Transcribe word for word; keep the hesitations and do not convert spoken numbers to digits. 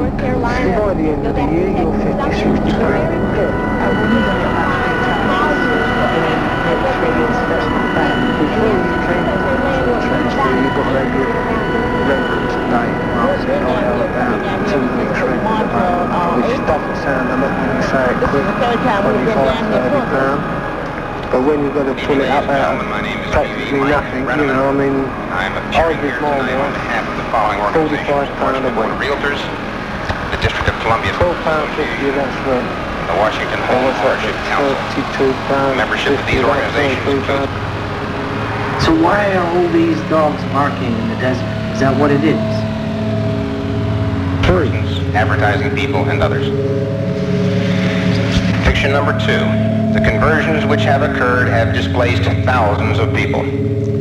And by the end of the year, you're fifty, sixty grand. Before you came to the transfer, you've got regular records today, miles an hour about two weeks rent at the moment, which doesn't sound a lot when you say it quick, twenty-five, thirty pounds. But when you've got to pull it up out of practically nothing, you know, I mean, I give my wife forty-five pounds a week. Realtors, the District of Columbia, twelve pounds fifty, that's rent. the Washington Home Ownership Council. thirty-two pounds Membership of these organizations includes So why are all these dogs barking in the desert? Is that what it is? persons, advertising people, and others. Fiction number two. The conversions which have occurred have displaced thousands of people.